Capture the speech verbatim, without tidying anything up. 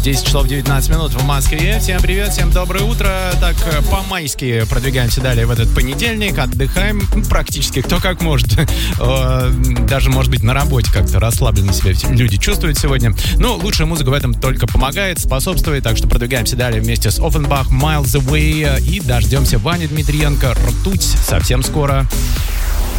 десять часов девятнадцать минут в Москве. Всем привет, всем доброе утро. Так, по-майски продвигаемся далее в этот понедельник. Отдыхаем практически кто как может. Даже, может быть, на работе как-то расслабленно себя люди чувствуют сегодня. Но лучшая музыка в этом только помогает, способствует. Так что продвигаемся далее вместе с Offenbach, Miles Away. И дождемся Вани Дмитриенко, Ртуть совсем скоро.